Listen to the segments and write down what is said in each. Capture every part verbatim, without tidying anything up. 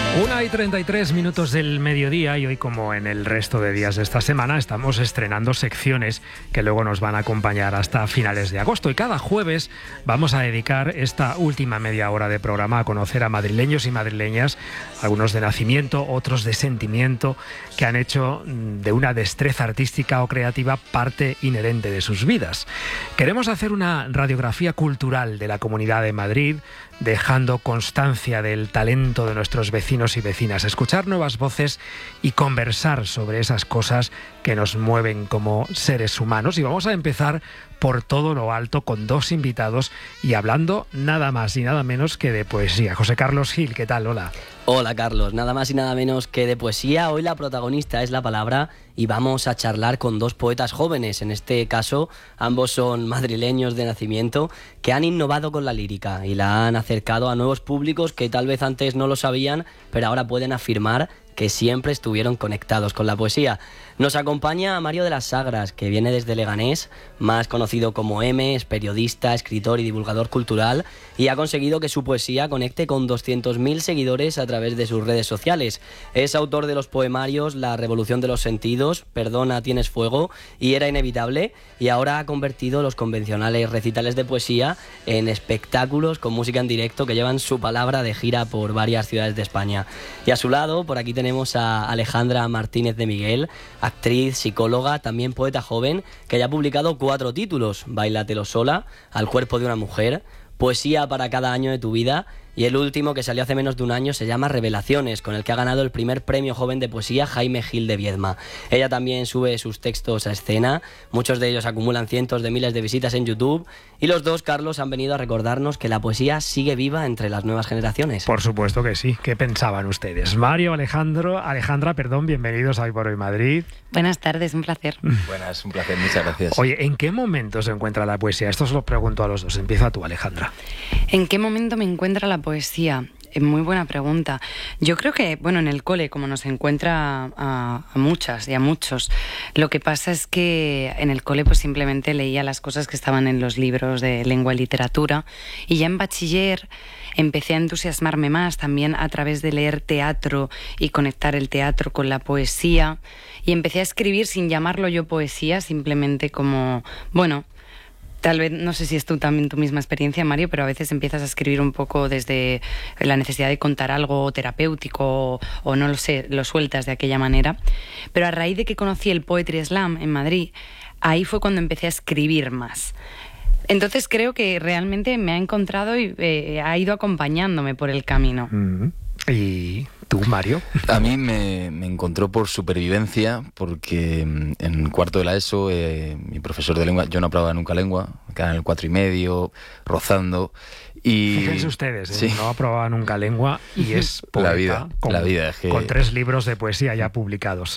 Una y treinta y tres minutos del mediodía y hoy, como en el resto de días de esta semana, estamos estrenando secciones que luego nos van a acompañar hasta finales de agosto. Y cada jueves vamos a dedicar esta última media hora de programa a conocer a madrileños y madrileñas, algunos de nacimiento, otros de sentimiento, que han hecho de una destreza artística o creativa parte inherente de sus vidas. Queremos hacer una radiografía cultural de la Comunidad de Madrid, dejando constancia del talento de nuestros vecinos y vecinas, escuchar nuevas voces y conversar sobre esas cosas que nos mueven como seres humanos. Y vamos a empezar por todo lo alto con dos invitados y hablando nada más y nada menos que de poesía. José Carlos Gil, ¿qué tal? Hola. Hola Carlos, nada más y nada menos que de poesía. Hoy la protagonista es la palabra y vamos a charlar con dos poetas jóvenes. En este caso, ambos son madrileños de nacimiento que han innovado con la lírica y la han acercado a nuevos públicos que tal vez antes no lo sabían, pero ahora pueden afirmar que siempre estuvieron conectados con la poesía. Nos acompaña Mario de las Sagras, que viene desde Leganés, más conocido como M, es periodista, escritor y divulgador cultural, y ha conseguido que su poesía conecte con doscientos mil seguidores a través de sus redes sociales. Es autor de los poemarios La Revolución de los Sentidos, Perdona, tienes fuego y Era inevitable, y ahora ha convertido los convencionales recitales de poesía en espectáculos con música en directo que llevan su palabra de gira por varias ciudades de España. Y a su lado, por aquí tenemos a Alejandra Martínez de Miguel, actriz, psicóloga, también poeta joven, que ya ha publicado cuatro títulos: Báilatelo sola, Al cuerpo de una mujer, Poesía para cada año de tu vida, y el último, que salió hace menos de un año, se llama Revelaciones, con el que ha ganado el primer premio joven de poesía Jaime Gil de Viedma. Ella también sube sus textos a escena, muchos de ellos acumulan cientos de miles de visitas en YouTube, y los dos, Carlos, han venido a recordarnos que la poesía sigue viva entre las nuevas generaciones. Por supuesto que sí. ¿Qué pensaban ustedes? Mario, Alejandro, Alejandra, perdón, bienvenidos a Hoy por Hoy Madrid. Buenas tardes, un placer. Buenas, un placer, muchas gracias. Oye, ¿en qué momento se encuentra la poesía? Esto os lo pregunto a los dos. Empieza tú, Alejandra. ¿En qué momento me encuentra la poesía? Es muy buena pregunta. Yo creo que, bueno, en el cole, como nos encuentra a, a muchas y a muchos, lo que pasa es que en el cole pues simplemente leía las cosas que estaban en los libros de lengua y literatura, y ya en bachiller empecé a entusiasmarme más también a través de leer teatro y conectar el teatro con la poesía, y empecé a escribir sin llamarlo yo poesía, simplemente como, bueno, tal vez, no sé si es tú también tu misma experiencia, Mario, pero a veces empiezas a escribir un poco desde la necesidad de contar algo terapéutico o, o no lo sé, lo sueltas de aquella manera. Pero a raíz de que conocí el Poetry Slam en Madrid, ahí fue cuando empecé a escribir más. Entonces creo que realmente me ha encontrado y eh, ha ido acompañándome por el camino. Mm-hmm. ¿Y tú, Mario? A mí me, me encontró por supervivencia, porque en cuarto de la ESO eh, mi profesor de lengua, yo no aprobaba nunca lengua, quedaba en el cuatro y medio, rozando. Y fíjense ustedes, ¿eh? Sí. No aprobaba nunca lengua y es poeta, la vida, con, la vida es que... con tres libros de poesía ya publicados.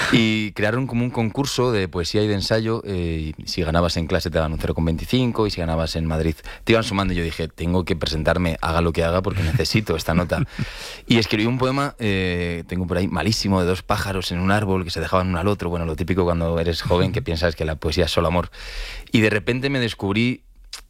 Y crearon como un concurso de poesía y de ensayo, eh, y si ganabas en clase te daban un cero coma veinticinco y si ganabas en Madrid te iban sumando, y yo dije, tengo que presentarme, haga lo que haga, porque necesito esta nota. Y escribí un poema, eh, tengo por ahí, malísimo, de dos pájaros en un árbol que se dejaban uno al otro, bueno, lo típico cuando eres joven, que piensas que la poesía es solo amor. Y de repente me descubrí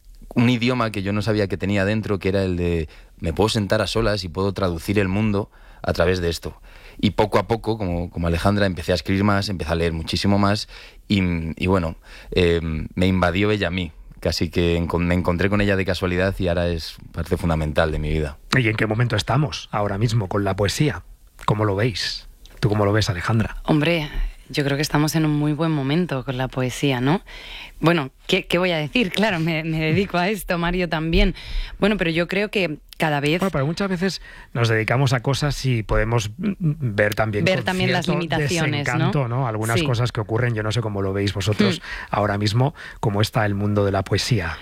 un idioma que yo no sabía que tenía dentro, que era el de me puedo sentar a solas y puedo traducir el mundo a través de esto. Y poco a poco, como, como Alejandra, empecé a escribir más, empecé a leer muchísimo más y, y bueno, eh, me invadió ella a mí. Casi que me encontré con ella de casualidad y ahora es parte fundamental de mi vida. ¿Y en qué momento estamos ahora mismo con la poesía? ¿Cómo lo veis? ¿Tú cómo lo ves, Alejandra? Hombre, yo creo que estamos en un muy buen momento con la poesía, ¿no? Bueno, ¿qué, qué voy a decir? Claro, me, me dedico a esto, Mario también. Bueno, pero yo creo que cada vez... Bueno, pero muchas veces nos dedicamos a cosas y podemos ver también, ver con también las limitaciones, desencanto, ¿no? ¿no? Algunas sí. cosas que ocurren, yo no sé cómo lo veis vosotros mm. ahora mismo, cómo está el mundo de la poesía.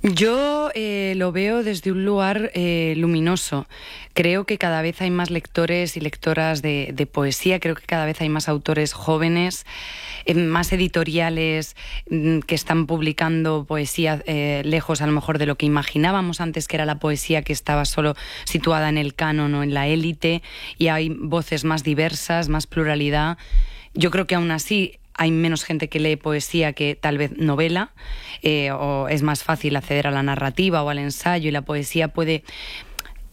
Yo eh, lo veo desde un lugar eh, luminoso. Creo que cada vez hay más lectores y lectoras de, de poesía, creo que cada vez hay más autores jóvenes, eh, más editoriales mm, que están publicando poesía eh, lejos a lo mejor de lo que imaginábamos antes, que era la poesía que estaba solo situada en el canon o en la élite, y hay voces más diversas, más pluralidad. Yo creo que aún así hay menos gente que lee poesía que tal vez novela, eh, o es más fácil acceder a la narrativa o al ensayo, y la poesía puede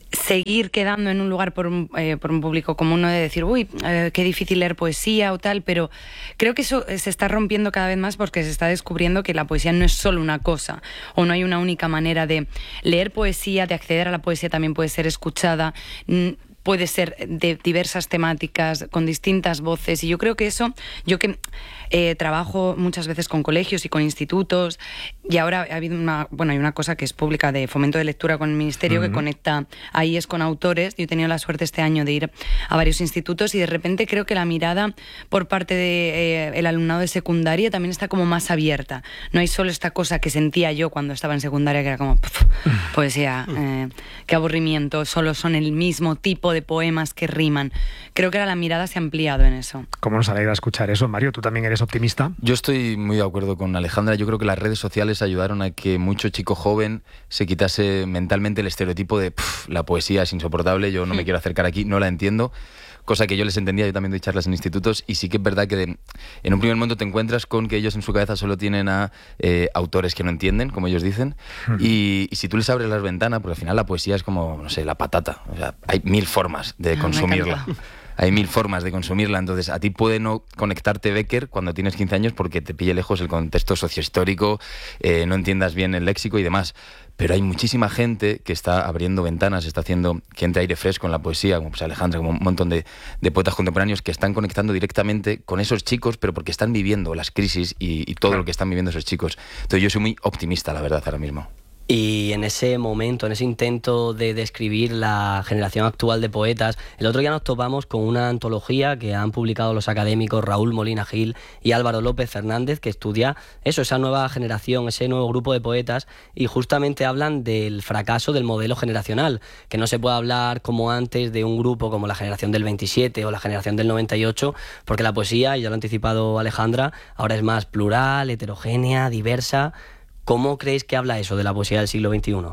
seguir quedando en un lugar por un, eh, por un público común, ¿no? De decir, uy, eh, qué difícil leer poesía o tal, pero creo que eso se está rompiendo cada vez más porque se está descubriendo que la poesía no es solo una cosa, o no hay una única manera de leer poesía, de acceder a la poesía, también puede ser escuchada, puede ser de diversas temáticas, con distintas voces, y yo creo que eso, yo que eh, trabajo muchas veces con colegios y con institutos, y ahora ha habido una, bueno, hay una cosa que es pública de fomento de lectura con el Ministerio, uh-huh, que conecta a I E S con autores. Yo he tenido la suerte este año de ir a varios institutos y de repente creo que la mirada por parte del de, eh, alumnado de secundaria también está como más abierta. No hay solo esta cosa que sentía yo cuando estaba en secundaria, que era como, puf, poesía, eh, qué aburrimiento, solo son el mismo tipo de poemas que riman. Creo que ahora la mirada se ha ampliado en eso. ¿Cómo nos alegra escuchar eso, Mario? ¿Tú también eres optimista? Yo estoy muy de acuerdo con Alejandra. Yo creo que las redes sociales ayudaron a que mucho chico joven se quitase mentalmente el estereotipo de la poesía es insoportable, yo no me quiero acercar aquí, no la entiendo. Cosa que yo les entendía, yo también doy charlas en institutos, y sí que es verdad que de, en un primer momento te encuentras con que ellos en su cabeza solo tienen a eh, autores que no entienden, como ellos dicen, uh-huh, y, y si tú les abres las ventanas, porque al final la poesía es como, no sé, la patata, o sea, hay mil formas de ah, consumirla. Hay mil formas de consumirla, entonces a ti puede no conectarte Becker cuando tienes quince años porque te pille lejos el contexto sociohistórico, eh, no entiendas bien el léxico y demás. Pero hay muchísima gente que está abriendo ventanas, está haciendo que entre aire fresco en la poesía, como pues Alejandra, como un montón de, de poetas contemporáneos que están conectando directamente con esos chicos, pero porque están viviendo las crisis y, y todo lo que están viviendo esos chicos. Entonces yo soy muy optimista, la verdad, ahora mismo. Y en ese momento, en ese intento de describir la generación actual de poetas, el otro día nos topamos con una antología que han publicado los académicos Raúl Molina Gil y Álvaro López Fernández, que estudia eso, esa nueva generación, ese nuevo grupo de poetas, y justamente hablan del fracaso del modelo generacional, que no se puede hablar como antes de un grupo como la generación del veintisiete o la generación del noventa y ocho, porque la poesía, y ya lo ha anticipado Alejandra, ahora es más plural, heterogénea, diversa. ¿Cómo creéis que habla eso de la poesía del siglo veintiuno?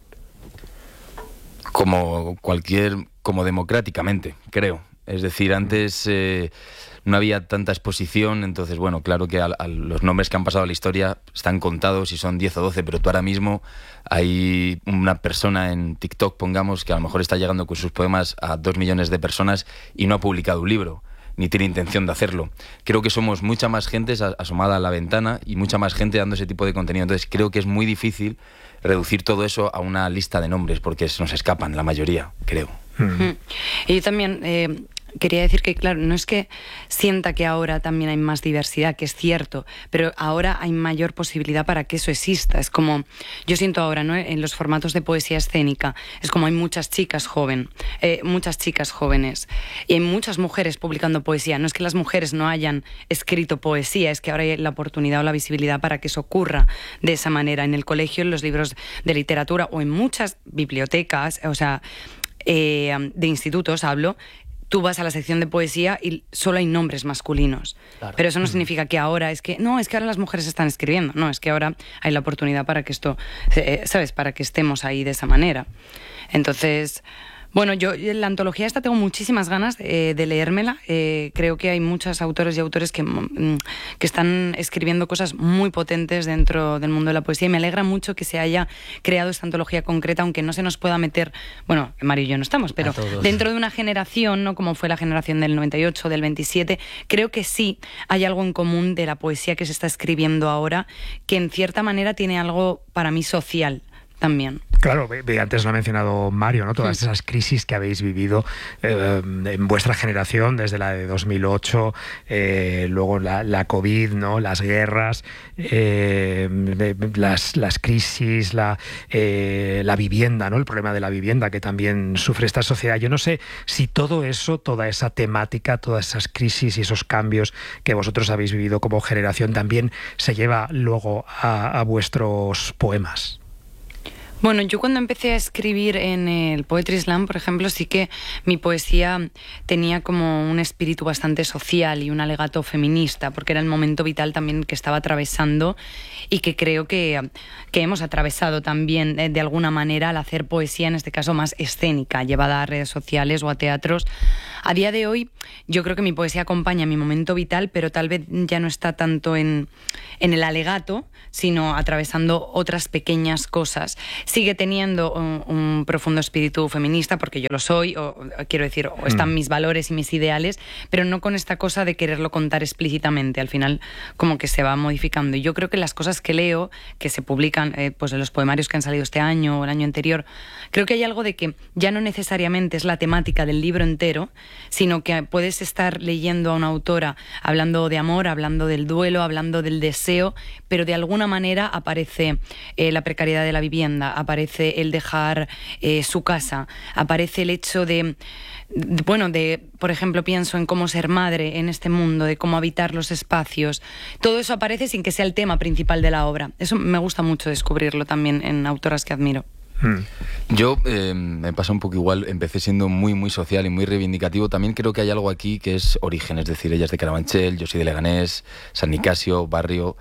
Como cualquier, como democráticamente, creo. Es decir, antes eh, no había tanta exposición, entonces, bueno, claro que a, a los nombres que han pasado a la historia están contados y son diez o doce, pero tú ahora mismo hay una persona en TikTok, pongamos, que a lo mejor está llegando con sus poemas a dos millones de personas y no ha publicado un libro, ni tiene intención de hacerlo. Creo que somos mucha más gente asomada a la ventana y mucha más gente dando ese tipo de contenido. Entonces creo que es muy difícil reducir todo eso a una lista de nombres, porque se nos escapan la mayoría, creo. Mm. Y yo también eh, quería decir que, claro, no es que sienta que ahora también hay más diversidad, que es cierto, pero ahora hay mayor posibilidad para que eso exista. Es como, yo siento ahora, ¿no?, en los formatos de poesía escénica, es como hay muchas chicas joven, eh, muchas chicas jóvenes, y hay muchas mujeres publicando poesía. No es que las mujeres no hayan escrito poesía, es que ahora hay la oportunidad o la visibilidad para que eso ocurra de esa manera, en el colegio, en los libros de literatura o en muchas bibliotecas, o sea, eh, de institutos hablo. Tú vas a la sección de poesía y solo hay nombres masculinos. Claro. Pero eso no significa que ahora es que... No, es que ahora las mujeres están escribiendo. No, es que ahora hay la oportunidad para que esto... Eh, ¿Sabes? Para que estemos ahí de esa manera. Entonces... Bueno, yo en la antología esta tengo muchísimas ganas eh, de leérmela. Eh, creo que hay muchos autores y autores que, mm, que están escribiendo cosas muy potentes dentro del mundo de la poesía, y me alegra mucho que se haya creado esta antología concreta, aunque no se nos pueda meter, bueno, Mario y yo no estamos, pero dentro de una generación, ¿no?, como fue la generación del noventa y ocho, del veintisiete, creo que sí hay algo en común de la poesía que se está escribiendo ahora, que en cierta manera tiene algo para mí social también. Claro, antes lo ha mencionado Mario, ¿no? Todas esas crisis que habéis vivido eh, en vuestra generación, desde la de dos mil ocho, eh, luego la, la COVID, ¿no?, las guerras, eh, las, las crisis, la, eh, la vivienda, ¿no?, el problema de la vivienda que también sufre esta sociedad. Yo no sé si todo eso, toda esa temática, todas esas crisis y esos cambios que vosotros habéis vivido como generación también se lleva luego a, a vuestros poemas. Bueno, yo cuando empecé a escribir en el Poetry Slam, por ejemplo, sí que mi poesía tenía como un espíritu bastante social y un alegato feminista, porque era el momento vital también que estaba atravesando y que creo que, que hemos atravesado también de, de alguna manera al hacer poesía, en este caso más escénica, llevada a redes sociales o a teatros, A día de hoy yo creo que mi poesía acompaña mi momento vital, pero tal vez ya no está tanto en, en el alegato, sino atravesando otras pequeñas cosas. Sigue teniendo un, un profundo espíritu feminista, porque yo lo soy, o quiero decir, o están mm. mis valores y mis ideales, pero no con esta cosa de quererlo contar explícitamente. Al final como que se va modificando. Y yo creo que las cosas que leo, que se publican eh, pues en los poemarios que han salido este año o el año anterior, creo que hay algo de que ya no necesariamente es la temática del libro entero, sino que puedes estar leyendo a una autora hablando de amor, hablando del duelo, hablando del deseo, pero de alguna manera aparece eh, la precariedad de la vivienda, aparece el dejar eh, su casa, aparece el hecho de, de, bueno, de, por ejemplo, pienso en cómo ser madre en este mundo, de cómo habitar los espacios. Todo eso aparece sin que sea el tema principal de la obra. Eso me gusta mucho descubrirlo también en autoras que admiro. Yo eh, me pasa un poco igual, empecé siendo muy muy social y muy reivindicativo. También creo que hay algo aquí que es origen, es decir, ella es de Carabanchel, yo soy de Leganés, San Nicasio, barrio.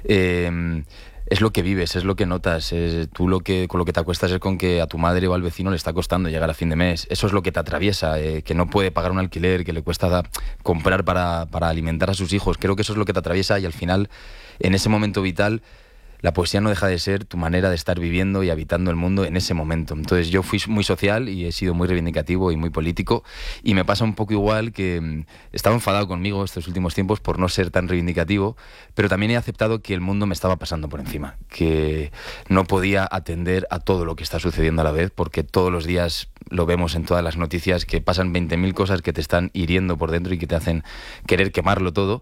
Eh, es lo que vives, es lo que notas. Es, tú lo que, con lo que te acuestas es con que a tu madre o al vecino le está costando llegar a fin de mes. Eso es lo que te atraviesa, eh, que no puede pagar un alquiler, que le cuesta da, comprar para, para alimentar a sus hijos. Creo que eso es lo que te atraviesa y al final, en ese momento vital, la poesía no deja de ser tu manera de estar viviendo y habitando el mundo en ese momento. Entonces yo fui muy social y he sido muy reivindicativo y muy político, y me pasa un poco igual que mmm, estaba enfadado conmigo estos últimos tiempos por no ser tan reivindicativo, pero también he aceptado que el mundo me estaba pasando por encima, que no podía atender a todo lo que está sucediendo a la vez, porque todos los días lo vemos en todas las noticias, que pasan veinte mil cosas que te están hiriendo por dentro y que te hacen querer quemarlo todo,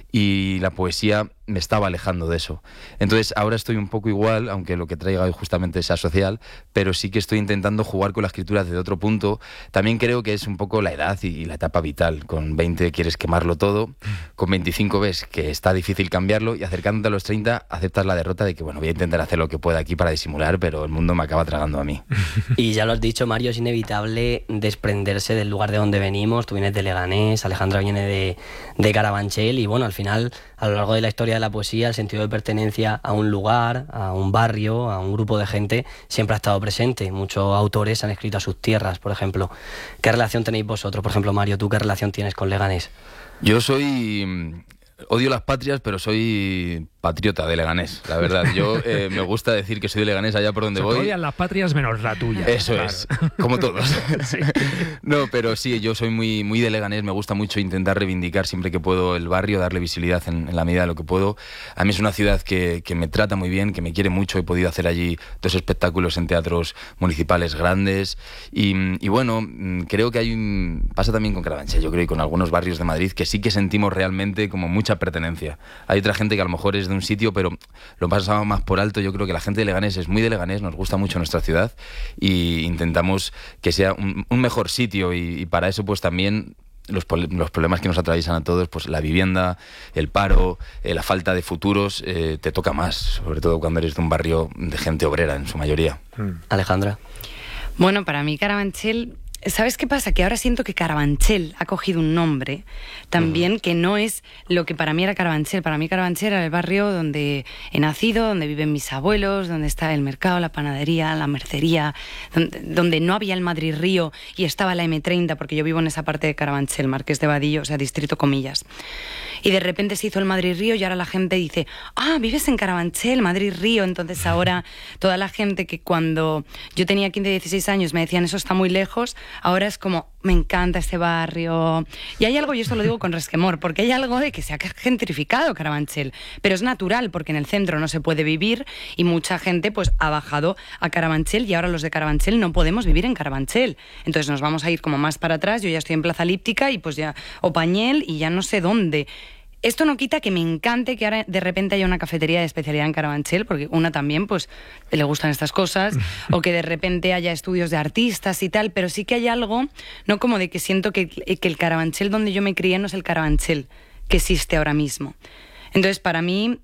y la poesía me estaba alejando de eso. Entonces ahora estoy un poco igual, aunque lo que traiga hoy justamente sea social, pero sí que estoy intentando jugar con la escritura desde otro punto. También creo que es un poco la edad y la etapa vital. Con veinte quieres quemarlo todo, con veinticinco ves que está difícil cambiarlo, y acercándote a los treinta aceptas la derrota de que, bueno, voy a intentar hacer lo que pueda aquí para disimular, pero el mundo me acaba tragando a mí. Y ya lo has dicho, Mario, es inevitable desprenderse del lugar de donde venimos. Tú vienes de Leganés, Alejandra viene de, de Carabanchel, y bueno, al final, a lo largo de la historia de la poesía, el sentido de pertenencia a un lugar, a un barrio, a un grupo de gente, siempre ha estado presente. Muchos autores han escrito a sus tierras, por ejemplo. ¿Qué relación tenéis vosotros? Por ejemplo, Mario, ¿tú qué relación tienes con Leganés? Yo soy... Odio las patrias, pero soy patriota de Leganés, la verdad. Yo eh, me gusta decir que soy de Leganés allá por donde o sea, voy. Odian las patrias menos la tuya. Eso claro. es, como todos. Sí. No, pero sí, yo soy muy, muy de Leganés. Me gusta mucho intentar reivindicar siempre que puedo el barrio, darle visibilidad en, en la medida de lo que puedo. A mí es una ciudad que, que me trata muy bien, que me quiere mucho. He podido hacer allí dos espectáculos en teatros municipales grandes. Y, y bueno, creo que hay un... Pasa también con Carabanchel, yo creo, y con algunos barrios de Madrid, que sí que sentimos realmente como mucha pertenencia. Hay otra gente que a lo mejor es de un sitio, pero lo pasamos más por alto. Yo creo que la gente de Leganés es muy de Leganés, nos gusta mucho nuestra ciudad y intentamos que sea un, un mejor sitio, y, y para eso pues también los, los problemas que nos atraviesan a todos, pues la vivienda, el paro, eh, la falta de futuros, eh, te toca más, sobre todo cuando eres de un barrio de gente obrera en su mayoría. Alejandra. Bueno, para mí Carabanchel... ¿Sabes qué pasa? Que ahora siento que Carabanchel ha cogido un nombre también uh-huh. que no es lo que para mí era Carabanchel. Para mí Carabanchel era el barrio donde he nacido, donde viven mis abuelos, donde está el mercado, la panadería, la mercería, donde, donde no había el Madrid-Río y estaba la eme treinta, porque yo vivo en esa parte de Carabanchel, Marqués de Vadillo, o sea, distrito comillas. Y de repente se hizo el Madrid-Río y ahora la gente dice, ah, vives en Carabanchel, Madrid-Río. Entonces ahora toda la gente que cuando yo tenía quince, dieciséis años me decían, eso está muy lejos, ahora es como, me encanta este barrio. Y hay algo, y esto lo digo con resquemor, porque hay algo de que se ha gentrificado Carabanchel, pero es natural porque en el centro no se puede vivir y mucha gente pues ha bajado a Carabanchel, y ahora los de Carabanchel no podemos vivir en Carabanchel. Entonces nos vamos a ir como más para atrás. Yo ya estoy en Plaza Elíptica y pues ya Opañel y ya no sé dónde. Esto no quita que me encante que ahora de repente haya una cafetería de especialidad en Carabanchel, porque una también pues le gustan estas cosas, o que de repente haya estudios de artistas y tal, pero sí que hay algo, no como de que siento que, que el Carabanchel donde yo me crié no es el Carabanchel que existe ahora mismo. Entonces para mí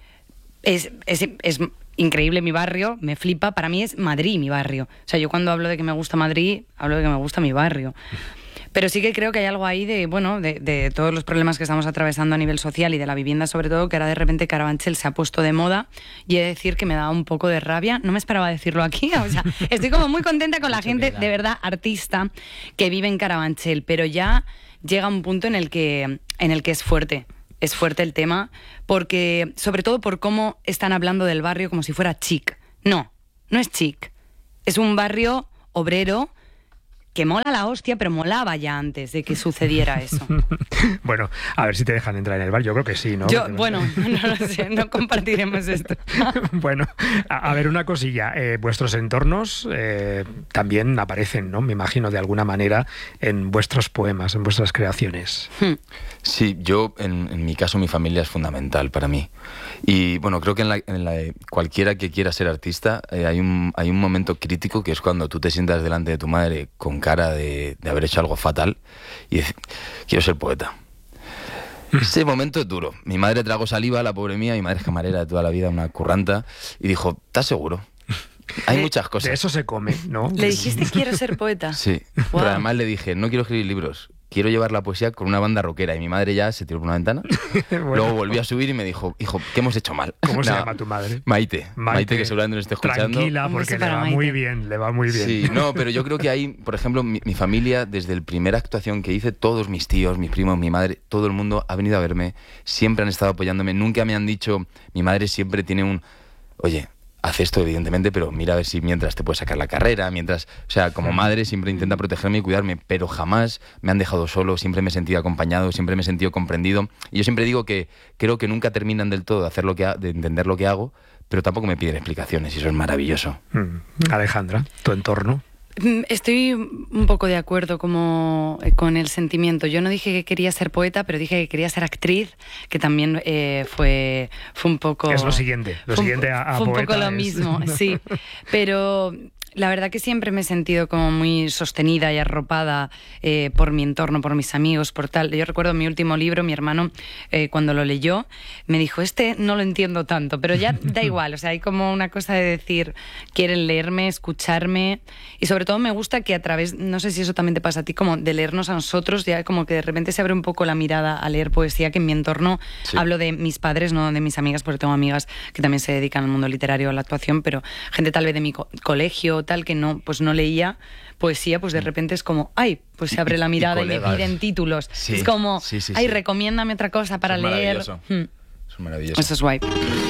es, es, es increíble mi barrio, me flipa, para mí es Madrid mi barrio. O sea, yo cuando hablo de que me gusta Madrid, hablo de que me gusta mi barrio. Pero sí que creo que hay algo ahí de, bueno, de, de todos los problemas que estamos atravesando a nivel social y de la vivienda sobre todo, que ahora de repente Carabanchel se ha puesto de moda, y he de decir que me da un poco de rabia. No me esperaba decirlo aquí, o sea, estoy como muy contenta con la gente, de verdad, artista, que vive en Carabanchel, pero ya llega un punto en el que, en el que es fuerte. Es fuerte el tema, porque sobre todo por cómo están hablando del barrio como si fuera chic. No, no es chic. Es un barrio obrero que mola la hostia, pero molaba ya antes de que sucediera eso. Bueno, a ver si te dejan entrar en el bar. Yo creo que sí, ¿no? Yo, bueno, no lo sé, no compartiremos esto. Bueno, a, a ver, una cosilla. Eh, vuestros entornos eh, también aparecen, ¿no? Me imagino, de alguna manera, en vuestros poemas, en vuestras creaciones. Hmm. Sí, yo, en, en mi caso, mi familia es fundamental para mí. Y bueno, creo que en, la, en la, cualquiera que quiera ser artista, eh, hay, un, hay un momento crítico que es cuando tú te sientas delante de tu madre con cara de, de haber hecho algo fatal y decir, quiero ser poeta. Ese momento es duro. Mi madre tragó saliva, la pobre mía, mi madre es camarera de toda la vida, una curranta, y dijo, ¿estás seguro? Hay muchas cosas. De eso se come, ¿no? ¿Le dijiste quiero ser poeta? Sí, wow. Pero además le dije, no quiero escribir libros, quiero llevar la poesía con una banda rockera. Y mi madre ya se tiró por una ventana. Bueno. Luego volvió a subir y me dijo, hijo, ¿qué hemos hecho mal? ¿Cómo se Nada, llama tu madre? Maite. Maite. Maite, que seguramente nos esté escuchando. Tranquila, porque le va Maite. muy bien, le va muy bien. Sí, no, pero yo creo que ahí, por ejemplo, mi, mi familia, desde la primera actuación que hice, todos mis tíos, mis primos, mi madre, todo el mundo ha venido a verme, siempre han estado apoyándome, nunca me han dicho, mi madre siempre tiene un, oye, haz esto evidentemente, pero mira a ver si mientras te puedes sacar la carrera, mientras, o sea, como madre siempre intenta protegerme y cuidarme, pero jamás me han dejado solo, siempre me he sentido acompañado, siempre me he sentido comprendido. Y yo siempre digo que creo que nunca terminan del todo de hacer lo que ha, de entender lo que hago, pero tampoco me piden explicaciones y eso es maravilloso. Mm. Alejandra, tu entorno. Estoy un poco de acuerdo como con el sentimiento. Yo no dije que quería ser poeta, pero dije que quería ser actriz, que también eh, fue, fue un poco... Es lo siguiente, lo fue siguiente un, a, a fue un poeta poco lo es... mismo, sí. Pero la verdad que siempre me he sentido como muy sostenida y arropada eh, por mi entorno, por mis amigos, por tal. Yo recuerdo mi último libro, mi hermano, eh, cuando lo leyó, me dijo, este no lo entiendo tanto, pero ya da igual. O sea, hay como una cosa de decir, quieren leerme, escucharme, y sobre todo me gusta que a través, no sé si eso también te pasa a ti, como de leernos a nosotros, ya como que de repente se abre un poco la mirada a leer poesía, que en mi entorno, sí. Hablo de mis padres, no de mis amigas, porque tengo amigas que también se dedican al mundo literario, a la actuación, pero gente tal vez de mi co- colegio, tal, que no, pues no leía poesía, pues de repente es como, ay, pues se abre la mirada y, y me piden títulos. Sí, es como, sí, sí, ay, sí. recomiéndame otra cosa para Eso es leer. Maravilloso. Hmm. Eso es maravilloso. Eso es guay.